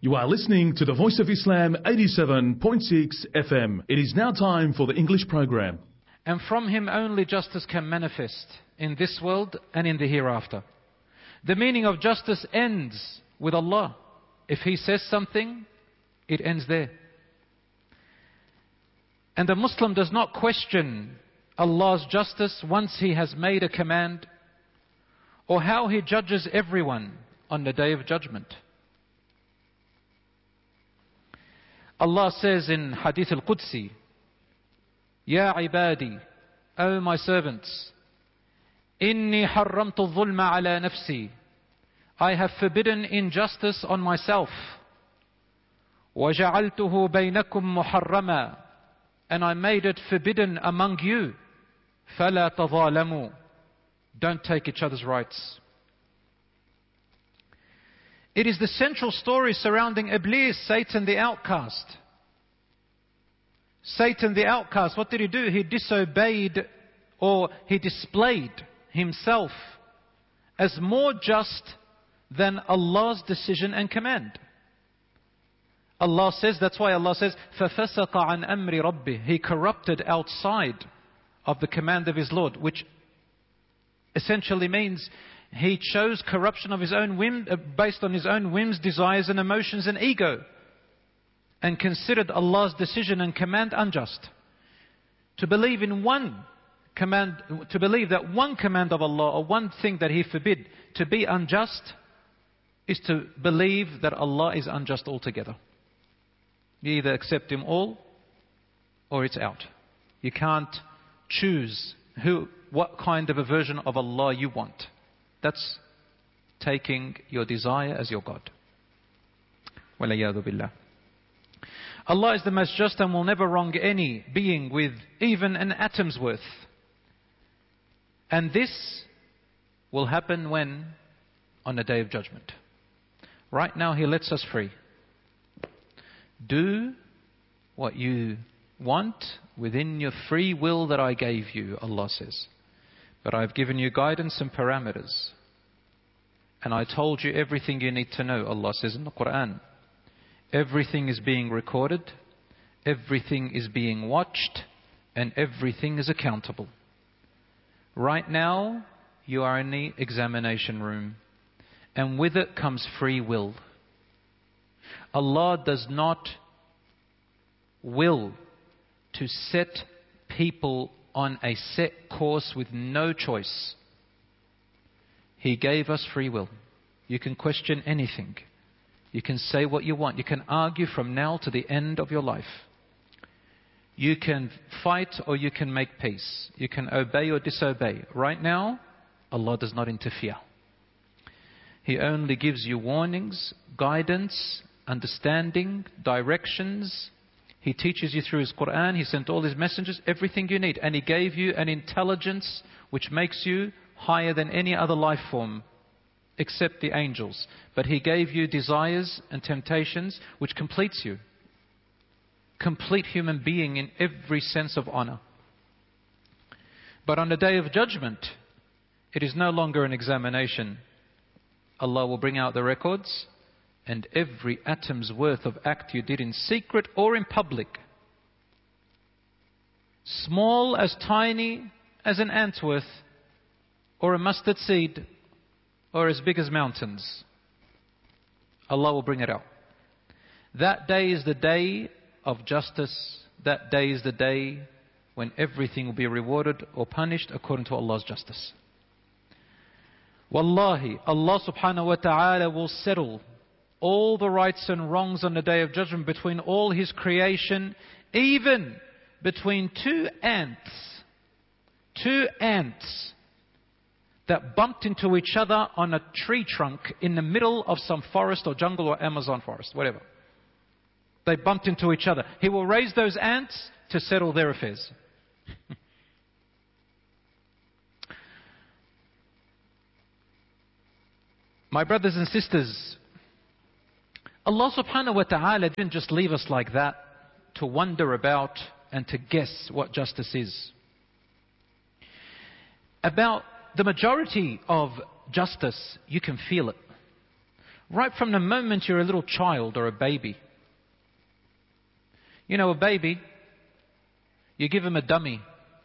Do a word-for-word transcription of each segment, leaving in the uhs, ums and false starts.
You are listening to the Voice of Islam eighty-seven point six F M. It is now time for the English program. And from him only justice can manifest in this world and in the hereafter. The meaning of justice ends with Allah. If He says something, it ends there. And the Muslim does not question Allah's justice once He has made a command, or how He judges everyone on the Day of Judgment. Allah says in Hadith al-Qudsi, Ya ibadi, O my servants, Inni harramtu al-dhulma ala nafsi, I have forbidden injustice on myself. وَجَعَلْتُهُ بَيْنَكُمْ مُحَرَّمًا, and I made it forbidden among you. فَلَا تَظَالَمُوا, don't take each other's rights. It is the central story surrounding Iblis, Satan the outcast. Satan the outcast, what did he do? He disobeyed, or he displayed himself as more just than Allah's decision and command. Allah says, that's why Allah says, فَفَسَقَ عَنْ أَمْرِ رَبِّهِ, he corrupted outside of the command of his Lord, which essentially means he chose corruption of his own whim, based on his own whims, desires and emotions and ego, and considered Allah's decision and command unjust. To believe in one command, to believe that one command of Allah or one thing that He forbid to be unjust, is to believe that Allah is unjust altogether. You either accept Him all, or it's out. You can't choose who, what kind of a version of Allah you want. That's taking your desire as your God. Walayadu billah. Allah is the most just and will never wrong any being with even an atom's worth. And this will happen when? On the Day of Judgment. Right now He lets us free. Do what you want within your free will that I gave you, Allah says. But I've given you guidance and parameters. And I told you everything you need to know, Allah says in the Quran. Everything is being recorded, everything is being watched, and everything is accountable. Right now, you are in the examination room, and with it comes free will. Allah does not will to set people on a set course with no choice. He gave us free will. You can question anything. You can say what you want. You can argue from now to the end of your life. You can fight or you can make peace. You can obey or disobey. Right now, Allah does not interfere. He only gives you warnings, guidance, understanding, directions. He teaches you through His Quran. He sent all His messengers, everything you need. And He gave you an intelligence which makes you higher than any other life form, except the angels. But He gave you desires and temptations which completes you. Complete human being in every sense of honor. But on the Day of Judgment, it is no longer an examination. Allah will bring out the records, and every atom's worth of act you did in secret or in public, small as tiny as an ant's worth, or a mustard seed, or as big as mountains, Allah will bring it out. That day is the day of justice. That day is the day when everything will be rewarded or punished according to Allah's justice. Wallahi, Allah subhanahu wa ta'ala will settle all the rights and wrongs on the Day of Judgment between all His creation, even between two ants. Two ants that bumped into each other on a tree trunk in the middle of some forest or jungle or Amazon forest, whatever. They bumped into each other. He will raise those ants to settle their affairs. My brothers and sisters, Allah subhanahu wa ta'ala didn't just leave us like that to wonder about and to guess what justice is. About the majority of justice, you can feel it. Right from the moment you're a little child or a baby. You know, a baby, you give him a dummy.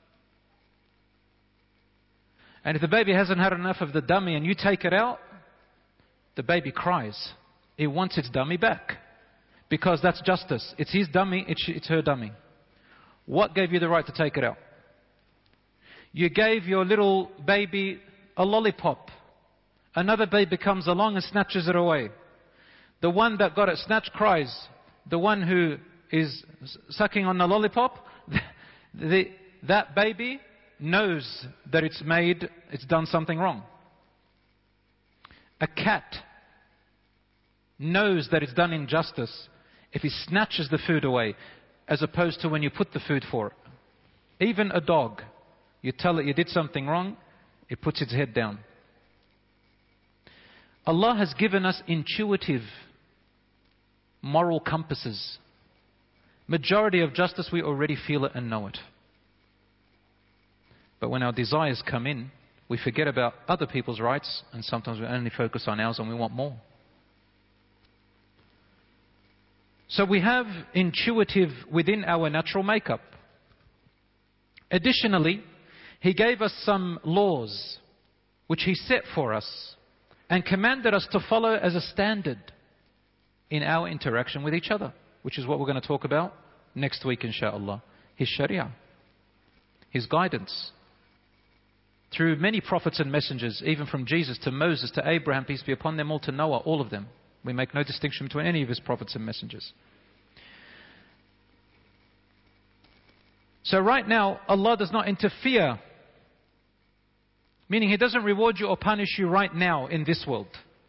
And if the baby hasn't had enough of the dummy and you take it out, the baby cries. It wants its dummy back. Because that's justice. It's his dummy, it's, it's her dummy. What gave you the right to take it out? You gave your little baby a lollipop. Another baby comes along and snatches it away. The one that got it snatched cries. The one who is sucking on the lollipop, the, that baby knows that it's made, it's done something wrong. A cat knows that it's done injustice if he snatches the food away, as opposed to when you put the food for it. Even a dog, you tell it you did something wrong, it puts its head down. Allah has given us intuitive moral compasses. Majority of justice, we already feel it and know it. But when our desires come in, we forget about other people's rights, and sometimes we only focus on ours and we want more. So we have intuitive within our natural makeup. Additionally, He gave us some laws which He set for us and commanded us to follow as a standard in our interaction with each other, which is what we're going to talk about next week, inshaAllah. His Sharia, His guidance. Through many prophets and messengers, even from Jesus to Moses to Abraham, peace be upon them all, to Noah, all of them. We make no distinction between any of His prophets and messengers. So right now, Allah does not interfere. Meaning He doesn't reward you or punish you right now in this world.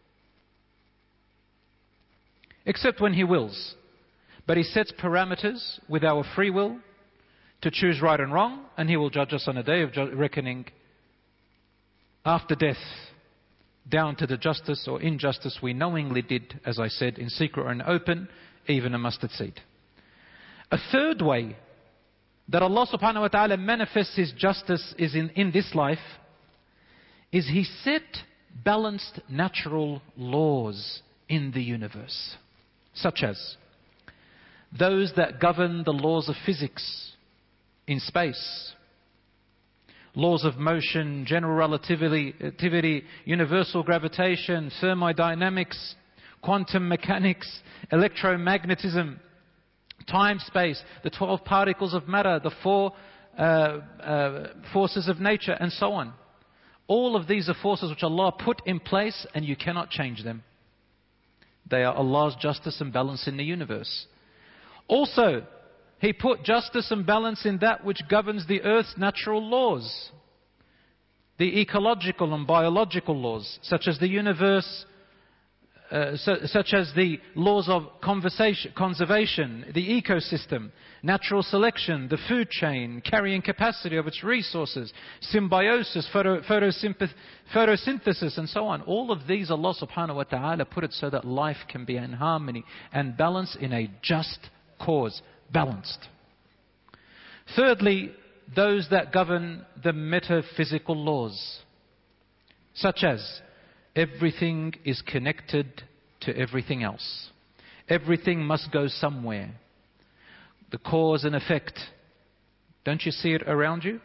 Except when He wills. But He sets parameters with our free will to choose right and wrong, and He will judge us on a day of reckoning after death, down to the justice or injustice we knowingly did, as I said, in secret or in open, even a mustard seed. A third way that Allah subhanahu wa ta'ala manifests His justice is in, in this life, is He set balanced natural laws in the universe, such as those that govern the laws of physics in space, laws of motion, general relativity, relativity, universal gravitation, thermodynamics, quantum mechanics, electromagnetism, time, space, the twelve particles of matter, the four uh, uh, forces of nature, and so on. All of these are forces which Allah put in place, and you cannot change them. They are Allah's justice and balance in the universe. Also, He put justice and balance in that which governs the earth's natural laws. The ecological and biological laws, such as the universe, uh, so, such as the laws of conservation, the ecosystem, natural selection, the food chain, carrying capacity of its resources, symbiosis, photo, photosynthesis, and so on. All of these, Allah subhanahu wa ta'ala put it so that life can be in harmony and balance in a just cause. Balanced. Thirdly, those that govern the metaphysical laws, such as everything is connected to everything else. Everything must go somewhere. The cause and effect. Don't you see it around you?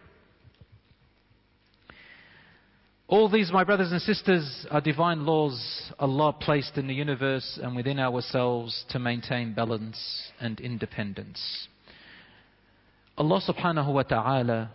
All these, my brothers and sisters, are divine laws Allah placed in the universe and within ourselves to maintain balance and independence. Allah subhanahu wa ta'ala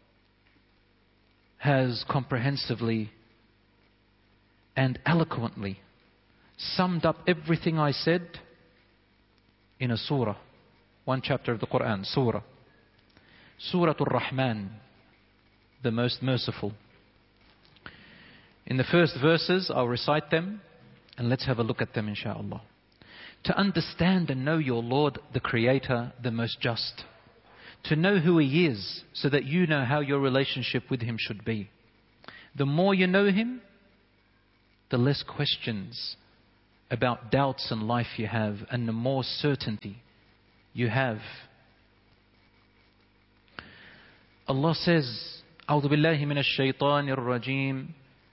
has comprehensively and eloquently summed up everything I said in a surah, one chapter of the Quran, surah. Surah Ar-Rahman, the most merciful. In the first verses, I'll recite them, and let's have a look at them, inshaAllah. To understand and know your Lord, the Creator, the most just. To know who He is, so that you know how your relationship with Him should be. The more you know Him, the less questions about doubts in life you have, and the more certainty you have. Allah says, أعوذ بالله من الشيطان الرجيم